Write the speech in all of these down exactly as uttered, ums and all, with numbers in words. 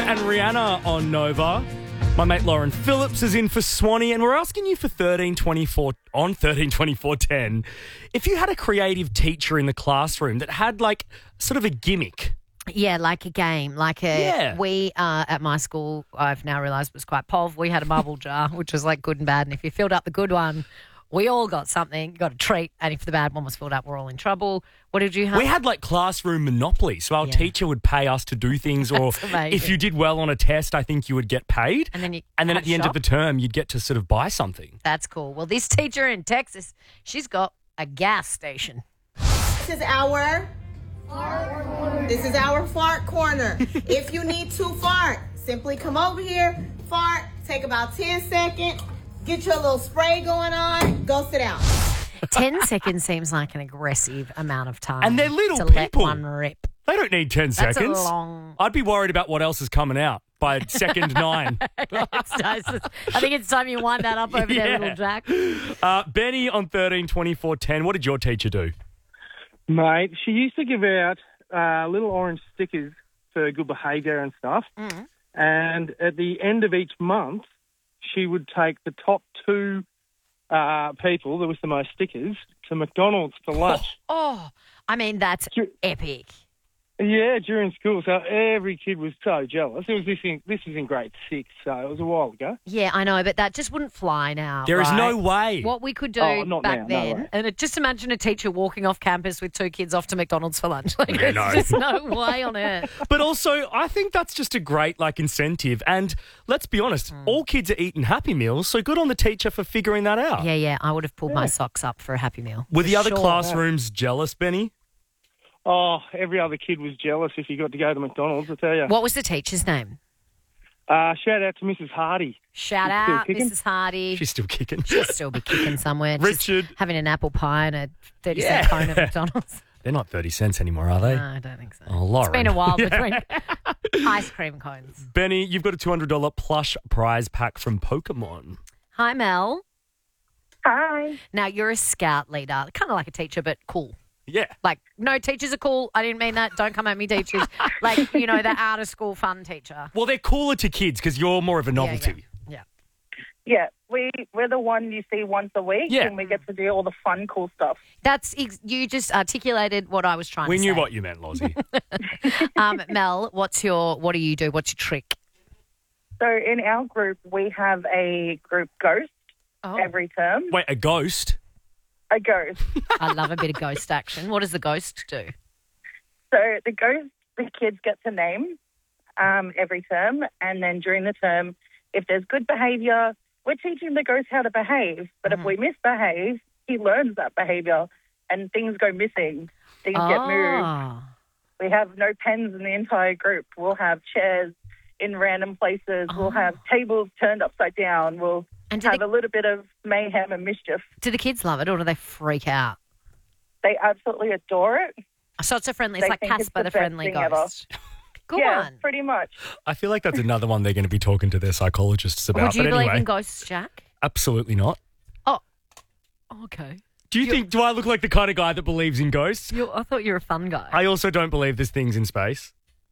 and Rihanna on Nova. My mate Lauren Phillips is in for Swanee, and we're asking you for thirteen twenty-four on thirteen twenty-four ten. If you had a creative teacher in the classroom that had like sort of a gimmick. Yeah, like a game, like a Yeah. we uh, at my school, I've now realised was quite pov. We had a marble jar, which was like good and bad, and if you filled up the good one, we all got something, got a treat, and if the bad one was filled up, we're all in trouble. What did you have? We had like classroom monopoly, so our Yeah. teacher would pay us to do things, or That's amazing. if you did well on a test, I think you would get paid. And then you and then have at the end shop? of the term, you'd get to sort of buy something. That's cool. Well, this teacher in Texas, she's got a gas station. This is our This is our fart corner. If you need to fart, simply come over here, fart, take about ten seconds, get your little spray going on, go sit down. Ten seconds seems like an aggressive amount of time. And they're little to people. let one rip. They don't need ten That's seconds. a long... I'd be worried about what else is coming out by second nine. It's nice. I think it's time you wind that up over there, Yeah. little Jack. Uh, Benny on thirteen twenty-four ten. What did your teacher do? Mate, she used to give out uh, little orange stickers for good behaviour and stuff. Mm. And at the end of each month, she would take the top two uh, people, that was the most stickers, to McDonald's for lunch. Oh, I mean, that's Dur- epic. Yeah, during school. So every kid was so jealous. It was this in, this was in grade six, so it was a while ago. Yeah, I know, but that just wouldn't fly now. There is right? no way. What we could do Oh, not back now, no then, way. and it, just imagine a teacher walking off campus with two kids off to McDonald's for lunch. Like, Yeah, there's no. just no way on earth. But also, I think that's just a great like incentive. And let's be honest, Hmm. all kids are eating Happy Meals, so good on the teacher for figuring that out. Yeah, yeah, I would have pulled my socks up for a Happy Meal. Were For the other sure. classrooms jealous, Benny? Oh, every other kid was jealous if you got to go to McDonald's, I tell you. What was the teacher's name? Uh, shout out to Missus Hardy. Shout She's still out, kicking? Missus Hardy. She's still kicking. She'll still be kicking somewhere. Just Richard. having an apple pie and a thirty Yeah. cent cone at McDonald's. They're not thirty cents anymore, are they? No, I don't think so. Oh, Lauren. It's been a while between ice cream cones. Benny, you've got a two hundred dollars plush prize pack from Pokemon. Hi, Mel. Hi. Now, you're a scout leader, kind of like a teacher, but cool. Yeah. Like, no, teachers are cool. I didn't mean that. Don't come at me, teachers. Like, you know, the out of school fun teacher. Well, they're cooler to kids because you're more of a Yeah, novelty. Yeah. Yeah, we, we're the one you see once a week, Yeah. and we get to do all the fun, cool stuff. That's, ex- you just articulated what I was trying We to knew say. what you meant, Lozzie. Um, Mel, what's your, what do you do? What's your trick? So in our group, we have a group ghost Oh, every term. Wait, a ghost? A ghost. I love a bit of ghost action. What does the ghost do? So the ghost, the kids get to name um, every term, and then during the term, if there's good behaviour, we're teaching the ghost how to behave. But Mhm. if we misbehave, he learns that behaviour, and things go missing. Things get moved. Oh. We have no pens in the entire group. We'll have chairs in random places. We'll Oh. have tables turned upside down. We'll And do have the, a little bit of mayhem and mischief. do the kids love it or do they freak out? They absolutely adore it. So it's a friendly, it's They like think it's Casper the the best friendly thing ever. ghost. Good yeah, one. pretty much. I feel like that's another one they're going to be talking to their psychologists about. Would you but believe anyway, in ghosts, Jack? absolutely not. Oh, okay. Do you You- think, do I look like the kind of guy that believes in ghosts? You, I thought you were a fun guy. I also don't believe there's things in space.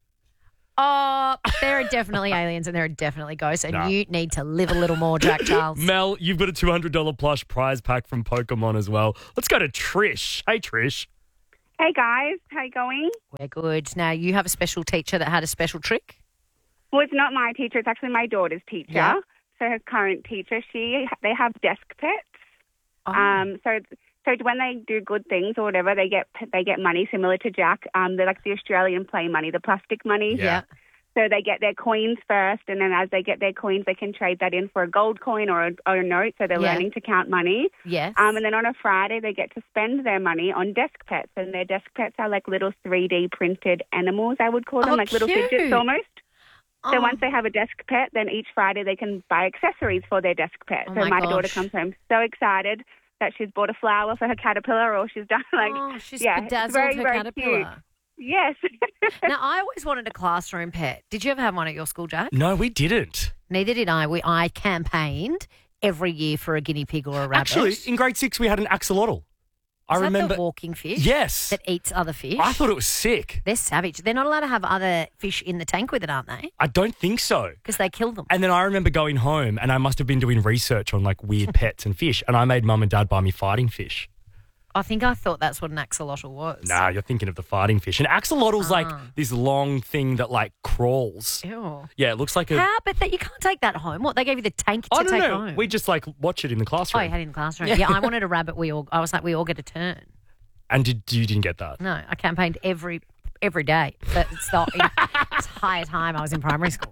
Oh, there are definitely aliens and there are definitely ghosts, and Nah. you need to live a little more, Jack Charles. Mel, you've got a two hundred dollars plush prize pack from Pokemon as well. Let's go to Trish. Hey, Trish. Hey guys, how you going? We're good. Now, you have a special teacher that had a special trick? Well, it's not my teacher; it's actually my daughter's teacher. Yeah. So her current teacher, she they have desk pets. Oh. Um, so so when they do good things or whatever, they get they get money similar to Jack. Um, they're like the Australian play money, the plastic money. Yeah. So they get their coins first, and then as they get their coins, they can trade that in for a gold coin or a, or a note. So they're Yeah. learning to count money. Yes. Um, and then on a Friday, they get to spend their money on desk pets, and their desk pets are like little three D printed animals, I would call them, Oh, like little cute. fidgets almost. So Oh. once they have a desk pet, then each Friday they can buy accessories for their desk pet. Oh so my my daughter gosh. comes home so excited that she's bought a flower for her caterpillar, or she's done like oh, she's yeah, it's bedazzled very, her very caterpillar. cute. Yes. Now, I always wanted a classroom pet. Did you ever have one at your school, Jack? No, we didn't. Neither did I. We I campaigned every year for a guinea pig or a rabbit. Actually, in grade six, we had an axolotl. I Is that remember the walking fish? Yes. That eats other fish? I thought it was sick. They're savage. They're not allowed to have other fish in the tank with it, aren't they? I don't think so. Because they kill them. And then I remember going home and I must have been doing research on like weird pets and fish, and I made mum and dad buy me fighting fish. I think I thought that's what an axolotl was. Nah, you're thinking of the fighting fish. An axolotl's like this long thing that like crawls. Ew. Yeah, it looks like a... How? But that you can't take that home. What? They gave you the tank to Oh, no, take no. home. We just like watch it in the classroom. Oh, you had it in the classroom. Yeah. Yeah, I wanted a rabbit. We all. I was like, we all get a turn. And did you didn't get that? No, I campaigned every every day. But it's the entire time I was in primary school.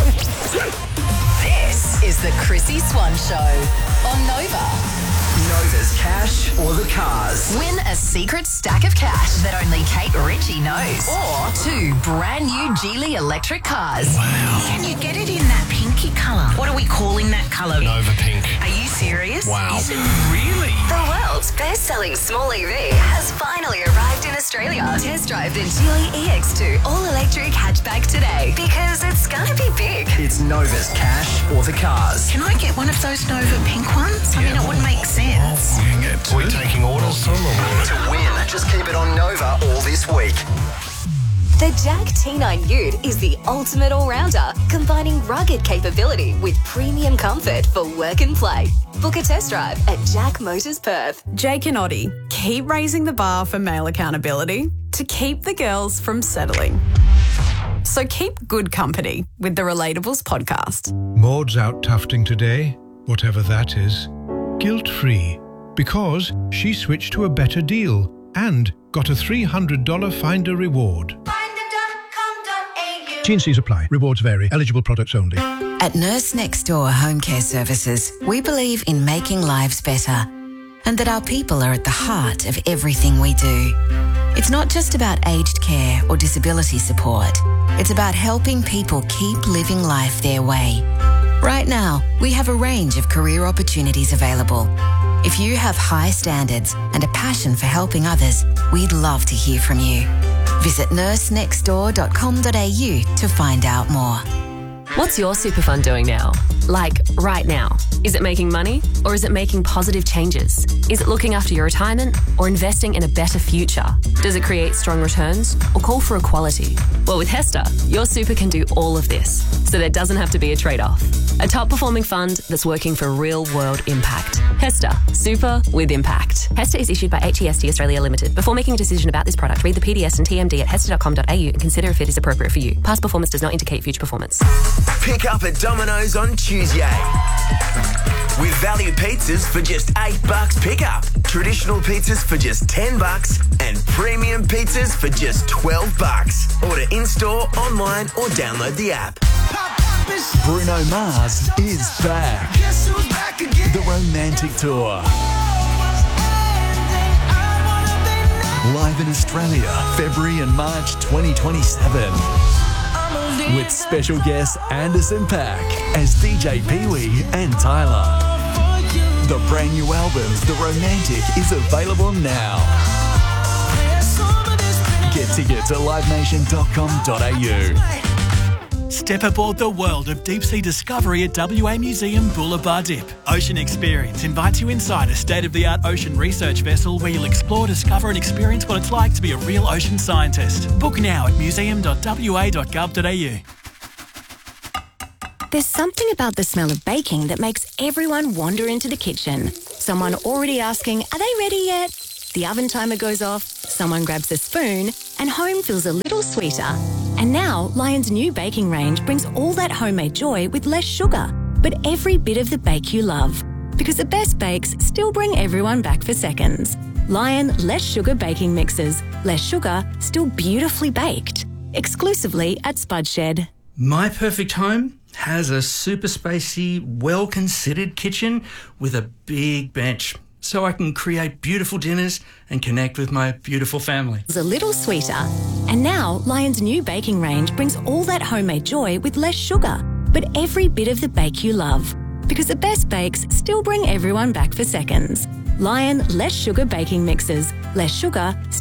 This is the Chrissy Swan Show on Nova. Nova's cash or the cars. Win a secret stack of cash that only Kate Ritchie knows. Or two brand new Geely electric cars. Wow. Can you get it in that pinky colour? What are we calling that colour? Nova Pink. Are you serious? Wow. Is it really? The world's best-selling small E V has finally arrived in Australia. Test drive the Geely E X two all-electric hatchback today because it's gonna be big. It's Nova's cash or the cars. Can I get one of those Nova pink ones? I mean, it would make sense. Wing it. We're taking orders from them. To win, just keep it on Nova all this week. The Jack T nine Ute is the ultimate all-rounder, combining rugged capability with premium comfort for work and play. Book a test drive at Jack Motors Perth. Jake and Oddie keep raising the bar for male accountability to keep the girls from settling. So keep good company with the Relatables podcast. Maud's out tufting today, whatever that is, guilt-free, because she switched to a better deal and got a three hundred dollars Finder reward. T and C's apply. Rewards vary. Eligible products only. At Nurse Next Door Home Care Services, we believe in making lives better and that our people are at the heart of everything we do. It's not just about aged care or disability support. It's about helping people keep living life their way. Right now, we have a range of career opportunities available. If you have high standards and a passion for helping others, we'd love to hear from you. Visit nurse next door dot com dot a u to find out more. What's your super fund doing now? Like, right now. Is it making money or is it making positive changes? Is it looking after your retirement or investing in a better future? Does it create strong returns or call for equality? Well, with Hester, your super can do all of this, so there doesn't have to be a trade-off. A top-performing fund that's working for real-world impact. Hester, super with impact. Hester is issued by H E S T Australia Limited. Before making a decision about this product, read the P D S and T M D at hester dot com dot a u and consider if it is appropriate for you. Past performance does not indicate future performance. Pick up at Domino's on Tuesday. With value pizzas for just eight bucks pickup, traditional pizzas for just ten bucks, and premium pizzas for just twelve bucks. Order in-store, online, or download the app. Bruno Mars is back. The Romantic Tour. Live in Australia, February and March twenty twenty-seven. With special guests Anderson .Paak as D J Pee-wee and Tyler. The brand new album, The Romantic, is available now. Get tickets at live nation dot com dot a u. Step aboard the world of deep-sea discovery at W A Museum Boulevard Dip. Ocean Experience invites you inside a state-of-the-art ocean research vessel where you'll explore, discover and experience what it's like to be a real ocean scientist. Book now at museum dot w a dot gov dot a u. There's something about the smell of baking that makes everyone wander into the kitchen. Someone already asking, are they ready yet? The oven timer goes off, someone grabs a spoon, and home feels a little sweeter. And now, Lion's new baking range brings all that homemade joy with less sugar, but every bit of the bake you love. Because the best bakes still bring everyone back for seconds. Lion Less Sugar Baking Mixes. Less sugar, still beautifully baked. Exclusively at Spudshed. My perfect home has a super spacey, well-considered kitchen with a big bench, so I can create beautiful dinners and connect with my beautiful family. It's a little sweeter. And now, Lion's new baking range brings all that homemade joy with less sugar, but every bit of the bake you love. Because the best bakes still bring everyone back for seconds. Lion Less Sugar Baking Mixes. Less sugar,